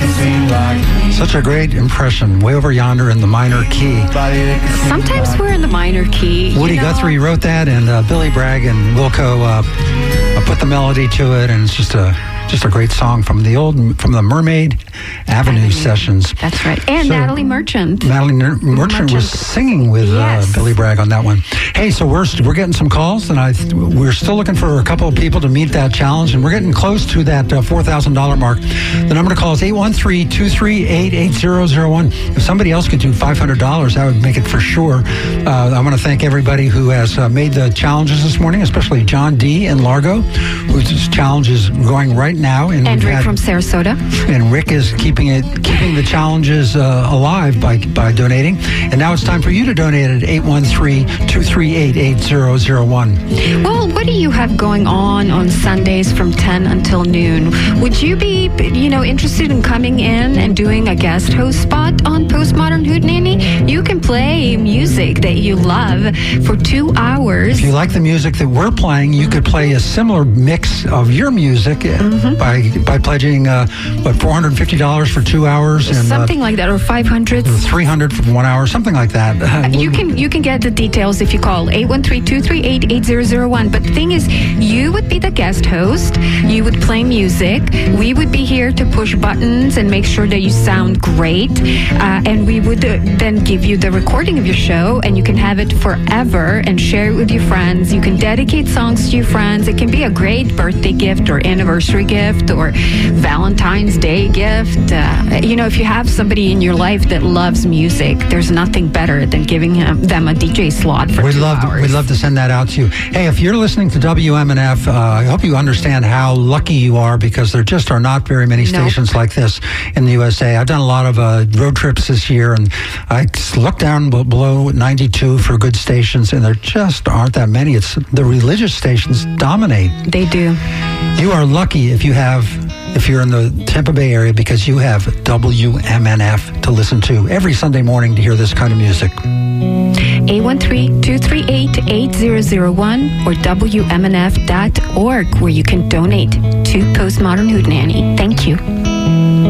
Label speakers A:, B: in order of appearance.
A: Such a great impression, way over yonder in the minor key.
B: Sometimes we're in the minor key.
A: Woody Guthrie wrote that, and Billy Bragg and Wilco put the melody to it, and it's just a great song from the Mermaid Avenue sessions.
B: That's right. And so, Natalie Merchant.
A: Merchant was singing with Billy Bragg on that one. Hey, so we're getting some calls, and we're still looking for a couple of people to meet that challenge, and we're getting close to that $4,000 mark. The number to call is 813-238-8001. If somebody else could do $500, that would make it for sure. I want to thank everybody who has made the challenges this morning, especially John D. in Largo, whose challenge is going right now.
B: And Rick from Sarasota.
A: And Rick is keeping the challenges alive by donating. And now it's time for you to donate at 813-238-8001.
B: Well, what do you have going on Sundays from 10 until noon? Would you be, interested in coming in and doing a guest host spot on Postmodern Hootenanny? You can play music that you love for 2 hours.
A: If you like the music that we're playing, you could play a similar mix of your music by pledging $450 for 2 hours, and
B: something like that, or $500,
A: $300 for 1 hour, something like that.
B: You can get the details if you call 813-238-8001. But the thing is, you would be the guest host. You would play music. We would be here to push buttons and make sure that you sound great. And we would then give you the recording of your show, and you can have it forever and share it with your friends. You can dedicate songs to your friends. It can be a great birthday gift or anniversary gift or Valentine's Day gift. If you have somebody in your life that loves music, there's nothing better than giving them a DJ slot for 2 hours.
A: We'd love to send that out to you. Hey, if you're listening to WMNF, I hope you understand how lucky you are, because there just are not very many stations like this in the USA. I've done a lot of road trips this year, and I look down below 92 for good stations, and there just aren't that many. It's the religious stations dominate.
B: They do.
A: You are lucky if you're in the Tampa Bay area, because you have WMNF to listen to every Sunday morning to hear this kind of music.
B: 813-238-8001 or WMNF.org, where you can donate to Postmodern Hootenanny. Thank you.